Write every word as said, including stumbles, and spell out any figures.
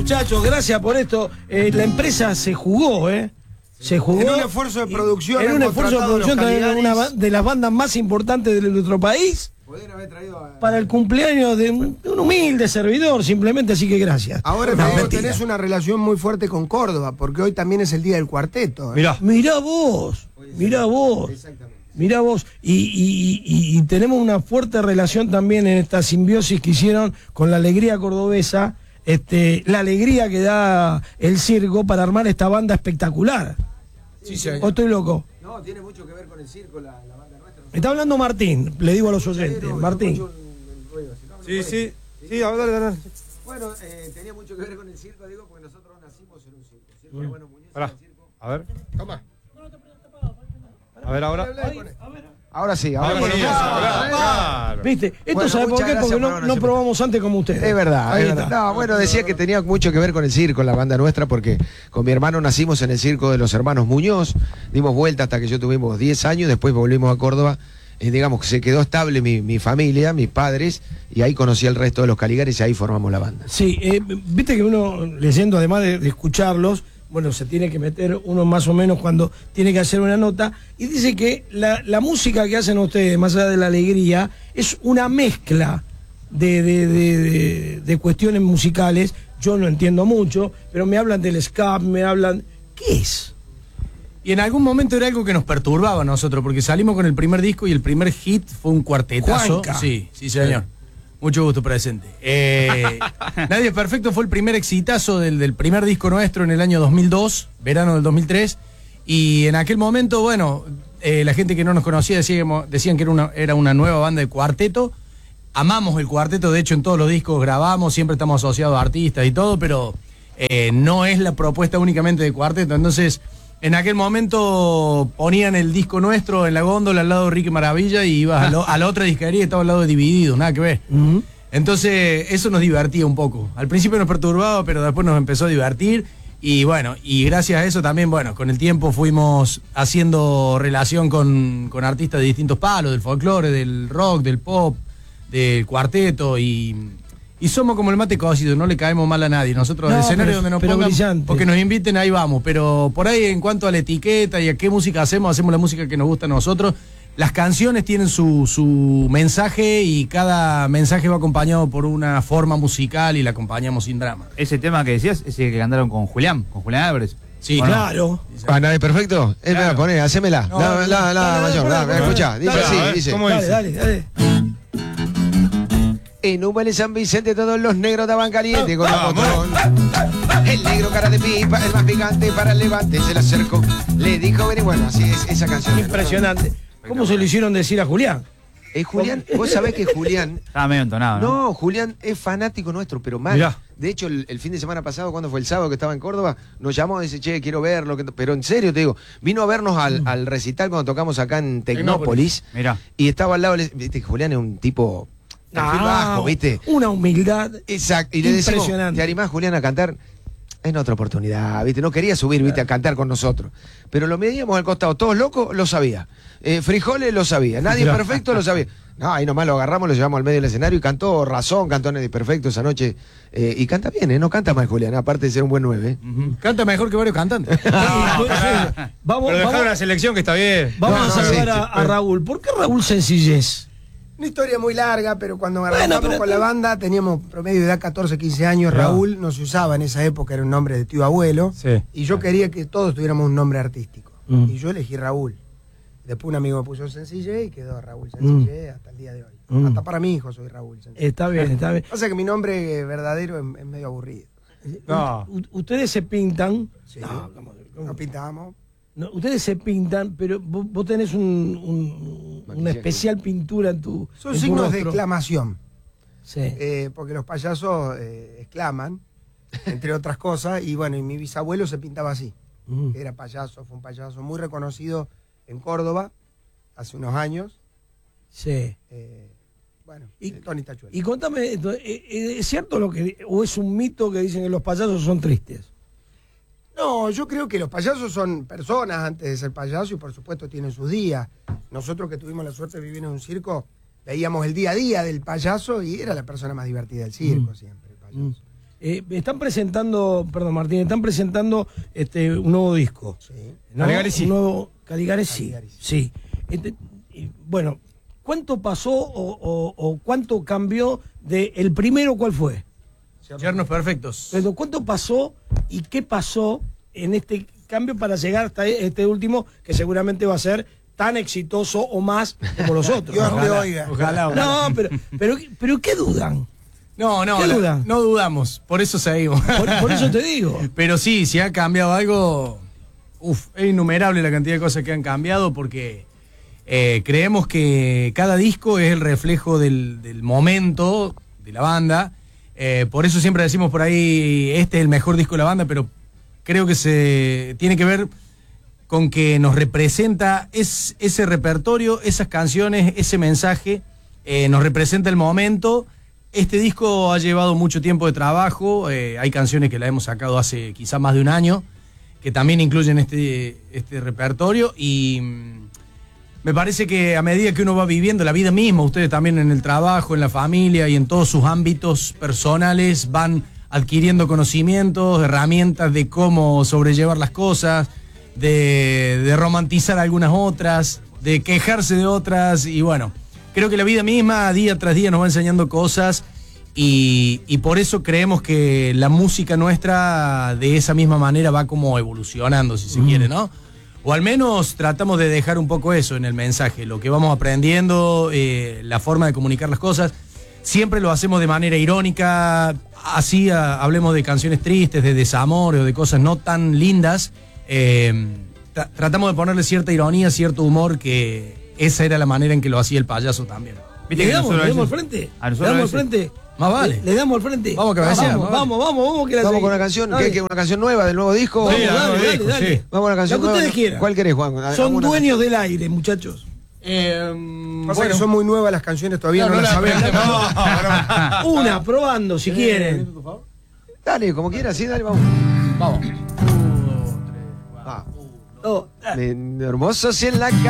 muchachos, gracias por esto. Eh, la empresa se jugó, ¿eh? Se jugó. En un esfuerzo de producción. En un esfuerzo de producción de una de las bandas más importantes de nuestro país. Podrían haber traído a... Para el cumpleaños de un, de un humilde servidor, simplemente, así que gracias. Ahora no, no, tenés una relación muy fuerte con Córdoba, porque hoy también es el día del cuarteto. ¿eh? Mirá. Mirá vos, mirá vos. Exactamente. Mirá vos, y, y, y, y tenemos una fuerte relación también en esta simbiosis que hicieron con la alegría cordobesa, este, la alegría que da el circo para armar esta banda espectacular. Sí, señor. ¿O estoy loco? No, tiene mucho que ver con el circo, la, la banda nuestra. Me está hablando Martín, le digo a los oyentes. Martín. Sí, sí, sí, a ver, dale, dale. Bueno, eh, tenía mucho que ver con el circo, digo, porque nosotros nacimos en un circo. circo mm. bueno, Muñoz, Pará, circo. a ver. Toma. A ver, ahora. Ahora sí, ahora, ahora sí. Claro, claro. ¿Viste? Esto bueno, sabe por qué, porque no, no probamos antes como ustedes. Es verdad, es verdad. No, bueno, decía que tenía mucho que ver con el circo, la banda nuestra, porque con mi hermano nacimos en el circo de los hermanos Muñoz, dimos vuelta hasta que yo tuvimos diez años, después volvimos a Córdoba, y digamos que se quedó estable mi, mi familia, mis padres, y ahí conocí al resto de los Caligares y ahí formamos la banda. Sí, eh, viste que uno, leyendo, además de, de escucharlos, bueno, se tiene que meter uno más o menos cuando tiene que hacer una nota, y dice que la, la música que hacen ustedes, más allá de la alegría, es una mezcla de, de, de, de, de cuestiones musicales. Yo no entiendo mucho, pero me hablan del ska, me hablan... ¿Qué es? Y en algún momento era algo que nos perturbaba a nosotros, porque salimos con el primer disco y el primer hit fue un cuartetazo. Juanca. Sí, sí, señor. Mucho gusto, presente. Eh, Nadie es Perfecto fue el primer exitazo del, del primer disco nuestro en el año dos mil dos, verano del dos mil tres, y en aquel momento, bueno, eh, la gente que no nos conocía decíamos, decían que era una, era una nueva banda de cuarteto. Amamos el cuarteto, de hecho en todos los discos grabamos, siempre estamos asociados a artistas y todo, pero eh, no es la propuesta únicamente de cuarteto. Entonces, en aquel momento ponían el disco nuestro en la góndola al lado de Ricky Maravilla y ibas a, lo, a la otra disquería y estaba al lado de Dividido, nada que ver. Uh-huh. Entonces, eso nos divertía un poco. Al principio nos perturbaba, pero después nos empezó a divertir. Y bueno, y gracias a eso también, bueno, con el tiempo fuimos haciendo relación con, con artistas de distintos palos, del folclore, del rock, del pop, del cuarteto, y, y somos como el mate cocido, no le caemos mal a nadie. Nosotros, no, el escenario pero, donde nos pero pongan, brillante. porque nos inviten, ahí vamos. Pero por ahí, en cuanto a la etiqueta y a qué música hacemos, hacemos la música que nos gusta a nosotros. Las canciones tienen su, su mensaje y cada mensaje va acompañado por una forma musical y la acompañamos sin drama. Ese tema que decías es el que cantaron con Julián, con Julián Álvarez. Sí, bueno, claro. Ah, ¿Nadie Perfecto? Es claro. Poné, hacémela. No, la, la, la, la mayor, la, la, escuchá. Dice así, dice. ¿Cómo dice? Dale, dale, dale. En Humo en San Vicente todos los negros daban caliente con el botón. El negro cara de pipa, el más picante para el levante, se le acercó, le dijo, ven y bueno, así es esa canción. Impresionante. ¿Cómo se lo hicieron decir a Julián? Eh, Julián, vos sabés que Julián... Estaba medio entonado, ¿no? No, Julián es fanático nuestro, pero mal. Mirá. De hecho, el, el fin de semana pasado, cuando fue el sábado que estaba en Córdoba, nos llamó y dice, che, quiero verlo. Pero en serio, te digo, vino a vernos al, mm. al recital cuando tocamos acá en Tecnópolis. Mirá. Y estaba al lado, viste, Julián es un tipo... perfil ah, bajo, ¿viste? Una humildad. Exacto. Y le decimos, ¿te animás, Julián, a cantar? En otra oportunidad, ¿viste? No quería subir, ¿viste? A cantar con nosotros. Pero lo medíamos al costado. Todos locos, lo sabía. Eh, frijoles, lo sabía. Nadie Perfecto, lo sabía. No, ahí nomás lo agarramos, lo llevamos al medio del escenario y cantó Razón, cantó Nadie Perfecto esa noche. Eh, y canta bien, ¿eh? No canta mal, Julián, aparte de ser un buen nueve. ¿eh? Uh-huh. Canta mejor que varios cantantes. Ah, pues, sí. Vamos, Pero dejaron vamos, la selección que está bien. Vamos no, a no, saludar sí, a, sí, a Raúl. ¿Por qué Raúl Sencillez? Una historia muy larga, pero cuando arrancamos bueno, pero, con la banda teníamos promedio de edad catorce, quince años. No. Raúl no se usaba en esa época, era un nombre de tío abuelo. Sí. Y yo quería que todos tuviéramos un nombre artístico. Mm. Y yo elegí Raúl. Después un amigo me puso Sencillez y quedó Raúl Sencillez mm. hasta el día de hoy. Mm. Hasta para mi hijo soy Raúl Sencillez. Está bien, está bien. Pasa que mi nombre verdadero es, es medio aburrido. No. U- ustedes se pintan. Sí. No, ¿cómo, cómo? Nos pintamos. No, ustedes se pintan, pero vos, vos tenés un, un, una especial pintura en tu Son en tu signos de rostro. exclamación. Sí. Eh, porque los payasos eh, exclaman, entre otras cosas. Y bueno, y mi bisabuelo se pintaba así. Mm. Que era payaso, fue un payaso muy reconocido en Córdoba hace unos años. Sí. Eh, bueno, y, eh, Tony Tachuela. Y contame, ¿es cierto lo que, o es un mito que dicen que los payasos son tristes? No, yo creo que los payasos son personas antes de ser payasos y por supuesto tienen sus días. Nosotros que tuvimos la suerte de vivir en un circo, veíamos el día a día del payaso y era la persona más divertida del circo mm. siempre, el payaso. Mm. Eh, están presentando, perdón Martín, están presentando este un nuevo disco. Sí. ¿No? Caligari sí. Un nuevo Caligari sí. Caligari sí. Sí. Este, y, bueno, ¿cuánto pasó o, o- o cuánto cambió de el primero? ¿Cuál fue? Yernos perfectos. Pero ¿cuánto pasó y qué pasó en este cambio para llegar hasta este último que seguramente va a ser tan exitoso o más como los otros? Dios ¿no? te oiga. Ojalá, ojalá. No, pero, pero, pero ¿qué dudan? No, no, ¿Qué la- duda? no dudamos, por eso seguimos. Por, por eso te digo. Pero sí, si ha cambiado algo, uf, es innumerable la cantidad de cosas que han cambiado porque eh, creemos que cada disco es el reflejo del, del momento de la banda. Eh, por eso siempre decimos por ahí, este es el mejor disco de la banda, pero creo que se tiene que ver con que nos representa es, ese repertorio, esas canciones, ese mensaje, eh, nos representa el momento. Este disco ha llevado mucho tiempo de trabajo, eh, hay canciones que la hemos sacado hace quizá más de un año, que también incluyen este, este repertorio y mm, me parece que a medida que uno va viviendo la vida misma, ustedes también en el trabajo, en la familia y en todos sus ámbitos personales van adquiriendo conocimientos, herramientas de cómo sobrellevar las cosas, de, de romantizar algunas otras, de quejarse de otras y bueno, creo que la vida misma día tras día nos va enseñando cosas y, y por eso creemos que la música nuestra de esa misma manera va como evolucionando, si se Mm. quiere, ¿no? O al menos tratamos de dejar un poco eso en el mensaje, lo que vamos aprendiendo, eh, la forma de comunicar las cosas. Siempre lo hacemos de manera irónica, así a- hablemos de canciones tristes, de desamor o de cosas no tan lindas. eh, tra- tratamos de ponerle cierta ironía, cierto humor, que esa era la manera en que lo hacía el payaso también. Viste ¿Le que damos, nosotros le a damos al veces- frente? a ¿Le nosotros damos a al veces- frente? Más vale. ¿Le, le damos al frente? Vamos a cabecear, Vamos, más vale. vamos, vamos, vamos, que la Vamos seguimos. con una canción, Dale. ¿qué, qué, una canción nueva del nuevo disco? Vamos, Sí, dale, la nueva dale, disco, dale. sí. Vamos a una canción La que nueva. ustedes quieran. ¿Cuál querés, Juan? Son ¿Alguna? dueños del aire, muchachos. Eh, Pasa bueno, que son muy nuevas las canciones, todavía no, no, no las la- sabemos. Una, probando, si quieren. Dale, como quieras, sí, dale, vamos. vamos. Va. Dos, Hermoso si en la